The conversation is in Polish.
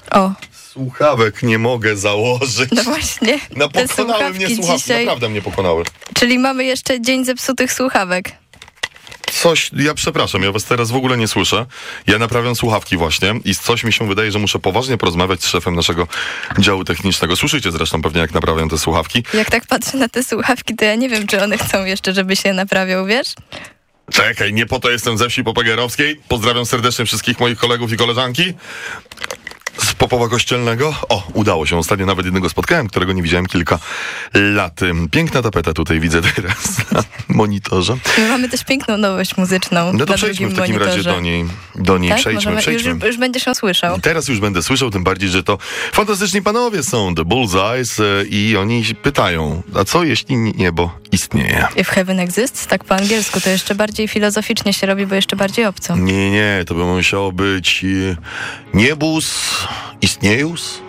O. Słuchawek nie mogę założyć. No właśnie. No pokonały mnie słuchawki, dzisiaj... naprawdę mnie pokonały. Czyli mamy jeszcze dzień zepsutych słuchawek. Ja przepraszam, ja was teraz w ogóle nie słyszę. Ja naprawiam słuchawki właśnie i coś mi się wydaje, że muszę poważnie porozmawiać z szefem naszego działu technicznego. Słyszycie zresztą pewnie, jak naprawiam te słuchawki. Jak tak patrzę na te słuchawki, to ja nie wiem, czy one chcą jeszcze, żeby się naprawiał, wiesz? Czekaj, nie po to jestem ze wsi Popegeerowskiej. Pozdrawiam serdecznie wszystkich moich kolegów i koleżanki z Popowa Kościelnego. O, udało się. Ostatnio nawet jednego spotkałem, którego nie widziałem kilka lat. Piękna tapeta tutaj widzę teraz na monitorze. My mamy też piękną nowość muzyczną. No to przejdźmy w takim razie do niej. Tak? Przejdźmy. Już będziesz ją słyszał. Teraz już będę słyszał, tym bardziej, że to fantastyczni panowie są, The Bullseyes, i oni pytają, a co jeśli niebo istnieje? If heaven exists, tak po angielsku, to jeszcze bardziej filozoficznie się robi, bo jeszcze bardziej obco. Nie, to by musiało być niebus istniejus?